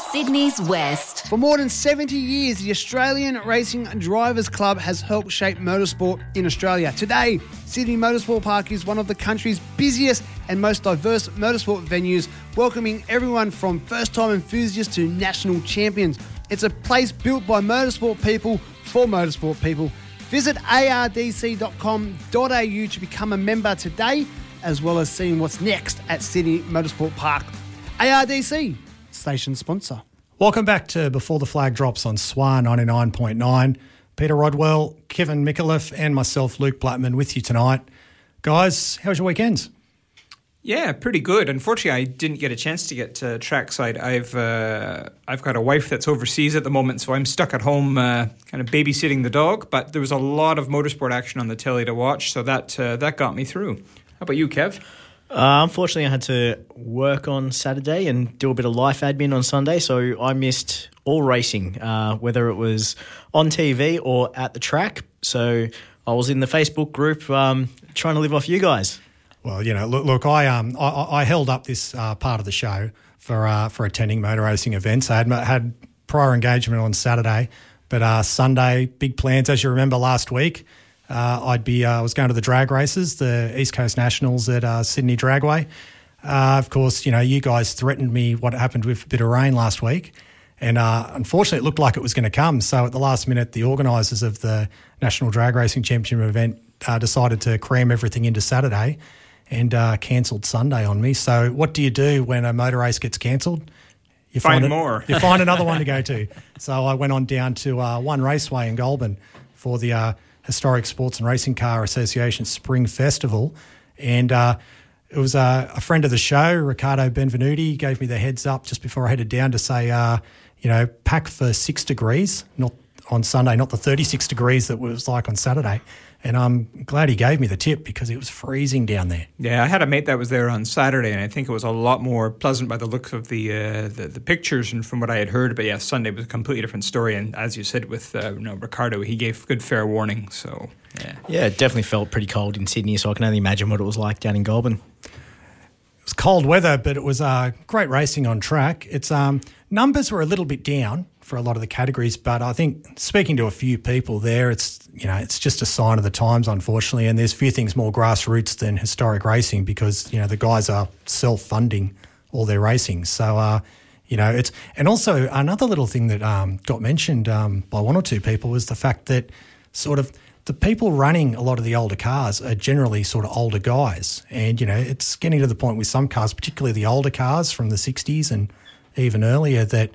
Sydney's West. For more than 70 years, the Australian Racing Drivers Club has helped shape motorsport in Australia. Today, Sydney Motorsport Park is one of the country's busiest and most diverse motorsport venues, welcoming everyone from first-time enthusiasts to national champions. It's a place built by motorsport people for motorsport people. Visit ardc.com.au to become a member today, as well as seeing what's next at Sydney Motorsport Park. ARDC, station sponsor. Welcome back to Before the Flag Drops on SWAR 99.9. Peter Rodwell, Kevin Micallef and myself, Luke Blattman, with you tonight. Guys, how was your weekends? Yeah, pretty good. Unfortunately, I didn't get a chance to get to trackside. I've got a wife that's overseas at the moment, so I'm stuck at home kind of babysitting the dog. But there was a lot of motorsport action on the telly to watch, so that got me through. How about you, Kev? Unfortunately, I had to work on Saturday and do a bit of life admin on Sunday, so I missed all racing, whether it was on TV or at the track. So I was in the Facebook group trying to live off you guys. Well, you know, look, I held up this part of the show for attending motor racing events. I had prior engagement on Saturday, but Sunday, big plans. As you remember last week, I was going to the drag races, the East Coast Nationals at Sydney Dragway. Of course, you know, you guys threatened me what happened with a bit of rain last week, and unfortunately it looked like it was going to come. So at the last minute, the organisers of the National Drag Racing Championship event decided to cram everything into Saturday and cancelled Sunday on me. So what do you do when a motor race gets cancelled? You find more. You find another one to go to. So I went on down to One Raceway in Goulburn for the Historic Sports and Racing Car Association Spring Festival, and it was a friend of the show, Riccardo Benvenuti, gave me the heads up just before I headed down to say, pack for 6 degrees, not on Sunday, not the 36 degrees that it was like on Saturday. And I'm glad he gave me the tip because it was freezing down there. Yeah, I had a mate that was there on Saturday, and I think it was a lot more pleasant by the looks of the pictures and from what I had heard. But yeah, Sunday was a completely different story. And as you said with Riccardo, he gave good fair warning. So yeah, it definitely felt pretty cold in Sydney. So I can only imagine what it was like down in Goulburn. It was cold weather, but it was great racing on track. Its numbers were a little bit down for a lot of the categories, but I think speaking to a few people there, it's just a sign of the times, unfortunately, and there's few things more grassroots than historic racing because, the guys are self-funding all their racing. So, it's, and also another little thing that got mentioned by one or two people was the fact that sort of the people running a lot of the older cars are generally sort of older guys, and, it's getting to the point with some cars, particularly the older cars from the 60s and even earlier, that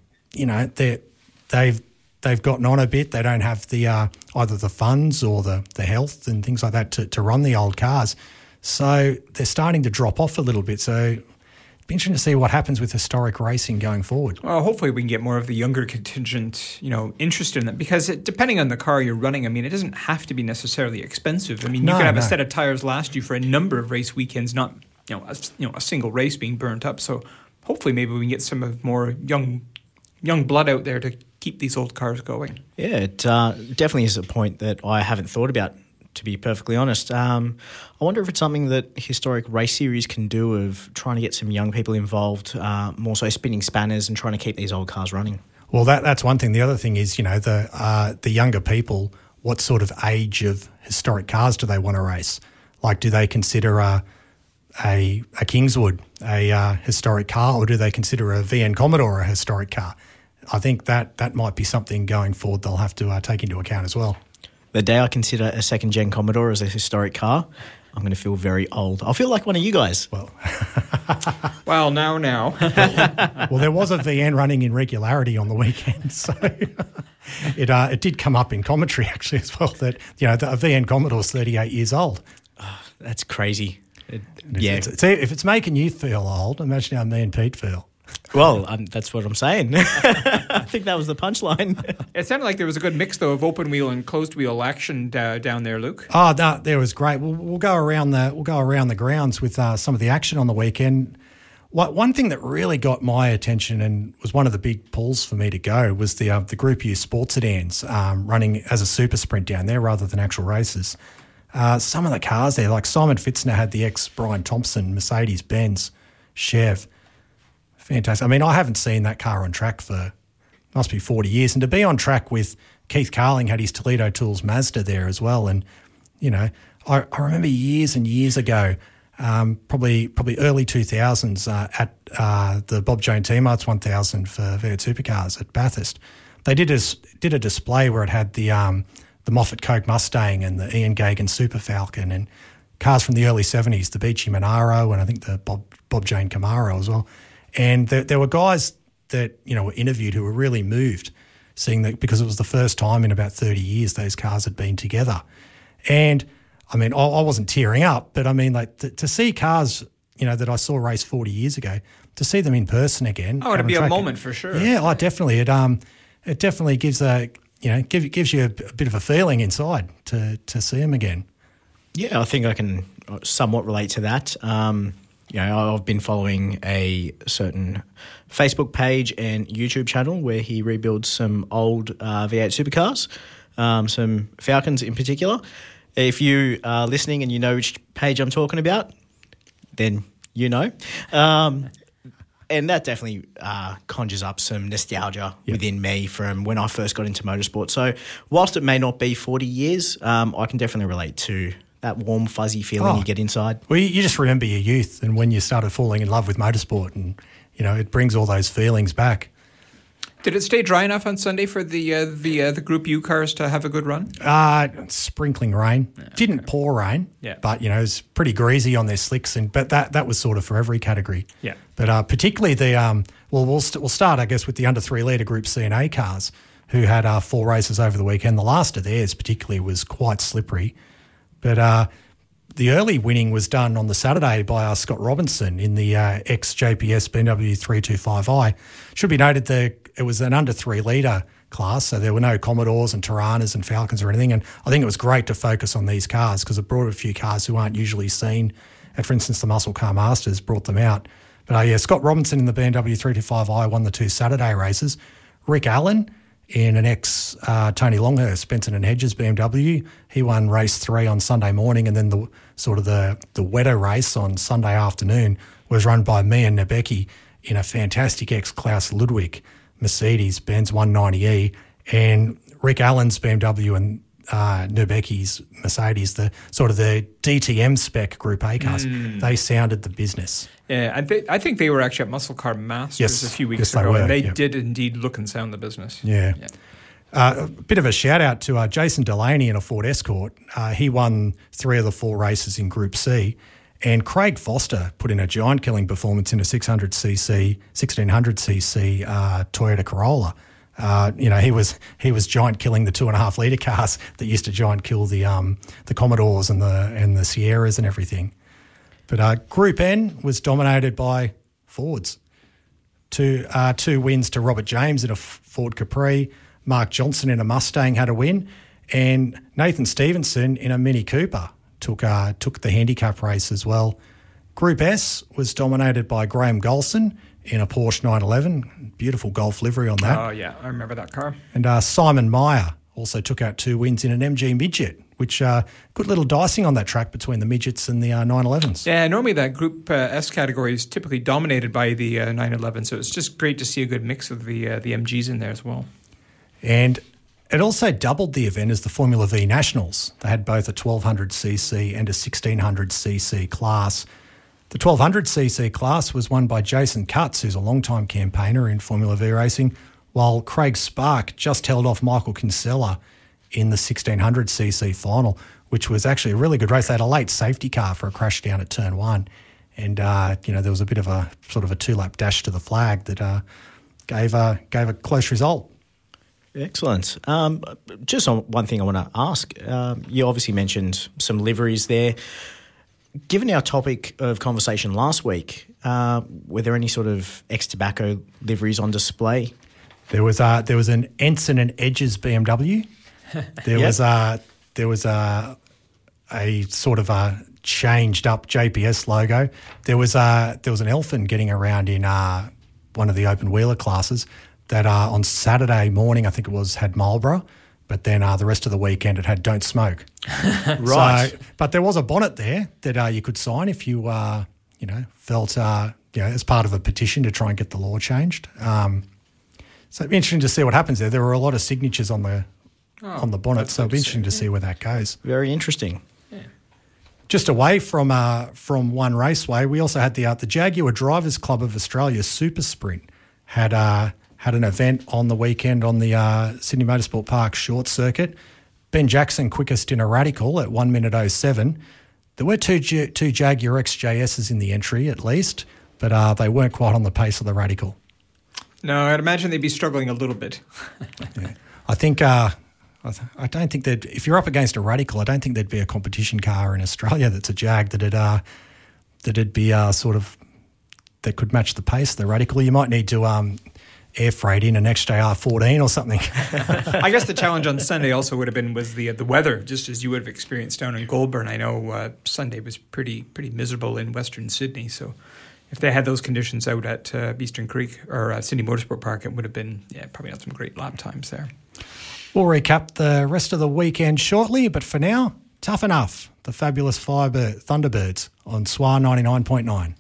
they've gotten on a bit. They don't have the either the funds or the health and things like that to run the old cars. So they're starting to drop off a little bit. So it'd be interesting to see what happens with historic racing going forward. Well, hopefully we can get more of the younger contingent, interested in it, because depending on the car you're running, it doesn't have to be necessarily expensive. You can have a set of tires last you for a number of race weekends, not a single race being burnt up. So hopefully maybe we can get some of more young blood out there to keep these old cars going. Yeah, it definitely is a point that I haven't thought about, to be perfectly honest. I wonder if it's something that Historic Race Series can do of trying to get some young people involved, more so spinning spanners and trying to keep these old cars running. Well, that's one thing. The other thing is, the younger people, what sort of age of historic cars do they want to race? Like, do they consider a Kingswood a historic car, or do they consider a VN Commodore a historic car? I think that might be something going forward they'll have to take into account as well. The day I consider a second-gen Commodore as a historic car, I'm going to feel very old. I'll feel like one of you guys. Well, now. Well, there was a VN running in regularity on the weekend, so it did come up in commentary actually as well that a VN Commodore's 38 years old. Oh, that's crazy. If it's making you feel old, imagine how me and Pete feel. Well, that's what I'm saying. I think that was the punchline. It sounded like there was a good mix, though, of open wheel and closed wheel action down there, Luke. Oh, no, there was great. We'll go around the grounds with some of the action on the weekend. One thing that really got my attention and was one of the big pulls for me to go was the Group U sports sedans running as a super sprint down there rather than actual races. Some of the cars there, like Simon Fitzner had the ex-Brian Thompson Mercedes-Benz Chev. Fantastic. I mean, I haven't seen that car on track for must be 40 years, and to be on track with Keith Carling had his Toledo Tools Mazda there as well, and you know, I remember years and years ago, probably early 2000s at the Bob Jones T-Marts 1000 for V8 Supercars at Bathurst. They did a display where it had the Moffat Coke Mustang and the Ian Gagan Super Falcon and cars from the early 70s, the Beachy Monaro and I think the Bob Jane Camaro as well. And there were guys that, you know, were interviewed who were really moved seeing that, because it was the first time in about 30 years those cars had been together. And I mean, I wasn't tearing up, but I mean, like to see cars, you know, that I saw race 40 years ago, to see them in person again. Oh, it'd be a moment for sure. Yeah, definitely. It definitely gives gives you a bit of a feeling inside to see them again. Yeah, I think I can somewhat relate to that. You know, I've been following a certain Facebook page and YouTube channel where he rebuilds some old V8 supercars, some Falcons in particular. If you are listening and you know which page I'm talking about, then you know. And that definitely conjures up some nostalgia within me from when I first got into motorsport. So whilst it may not be 40 years, I can definitely relate to that warm, fuzzy feeling you get inside. Well, you just remember your youth and when you started falling in love with motorsport, and, you know, it brings all those feelings back. Did it stay dry enough on Sunday for the Group U cars to have a good run? Sprinkling rain. Didn't pour rain, but, you know, it was pretty greasy on their slicks, but that was sort of for every category. Yeah. But particularly we'll start, I guess, with the under 3 litre Group C and A cars who had 4 races over the weekend. The last of theirs particularly was quite slippery. But the early winning was done on the Saturday by Scott Robinson in the ex-JPS BMW 325i. Should be noted that it was an under 3 litre class, so there were no Commodores and Tiranas and Falcons or anything. And I think it was great to focus on these cars because it brought a few cars who aren't usually seen. And for instance, the Muscle Car Masters brought them out. But Scott Robinson in the BMW 325i won the 2 Saturday races. Rick Allen in an ex-Tony Longhurst, Benson and Hedges BMW. He won race 3 on Sunday morning, and then the wetter race on Sunday afternoon was run by Mia Nebecki in a fantastic ex-Klaus Ludwig Mercedes-Benz 190E, and Rick Allen's BMW and Nebecki's Mercedes, the DTM spec Group A cars, they sounded the business. Yeah, I think they were actually at Muscle Car Masters a few weeks ago, and they did indeed look and sound the business. Yeah. A bit of a shout out to Jason Delaney in a Ford Escort. He won 3 of the 4 races in Group C, and Craig Foster put in a giant-killing performance in a 1600cc Toyota Corolla. You know, he was giant killing the 2.5 litre cars that used to giant kill the Commodores and the Sierras and everything. But Group N was dominated by Fords. 2 wins to Robert James in a Ford Capri. Mark Johnson in a Mustang had a win, and Nathan Stevenson in a Mini Cooper took the handicap race as well. Group S was dominated by Graham Golson in a Porsche 911. Beautiful Golf livery on that. Oh, yeah, I remember that car. And Simon Meyer also took out 2 wins in an MG Midget, which good little dicing on that track between the Midgets and the 911s. Yeah, normally that Group S category is typically dominated by the 911, so it's just great to see a good mix of the MGs in there as well. And it also doubled the event as the Formula V Nationals. They had both a 1200cc and a 1600cc class. The 1200cc class was won by Jason Cutts, who's a long-time campaigner in Formula V racing, while Craig Spark just held off Michael Kinsella in the 1600cc final, which was actually a really good race. They had a late safety car for a crash down at turn 1, and there was a bit of a sort of a 2-lap dash to the flag that gave a close result. Excellent. Just on one thing I want to ask, you obviously mentioned some liveries there. Given our topic of conversation last week, were there any sort of ex-tobacco liveries on display? There was an Ensign and Edges BMW. There was a sort of a changed up JPS logo. There was an Elfin getting around in one of the open wheeler classes that on Saturday morning, I think it was, had Marlboro, but then the rest of the weekend it had Don't Smoke. Right. So, but there was a bonnet there that you could sign if you felt as part of a petition to try and get the law changed. So it'd be interesting to see what happens there. There were a lot of signatures on the bonnet, so it'll be interesting to see where that goes. Very interesting. Just away from one raceway, we also had the Jaguar Drivers Club of Australia Super Sprint had an event on the weekend on the Sydney Motorsport Park short circuit. Ben Jackson quickest in a radical at 1 minute 07. There were two Jaguar XJSs in the entry at least, but they weren't quite on the pace of the radical. No, I'd imagine they'd be struggling a little bit. Yeah. I think I don't think that if you're up against a radical, I don't think there'd be a competition car in Australia that's a Jag that'd be that could match the pace of the radical. You might need to air freight in an XJR14 or something. I guess the challenge on Sunday also would have been the weather, just as you would have experienced down in Goulburn. I know Sunday was pretty miserable in Western Sydney, so if they had those conditions out at Beeston Creek or Sydney Motorsport Park, it would have been probably not some great lap times there. We'll recap the rest of the weekend shortly, but for now, Tough Enough, the fabulous Thunderbirds on SWR 99.9.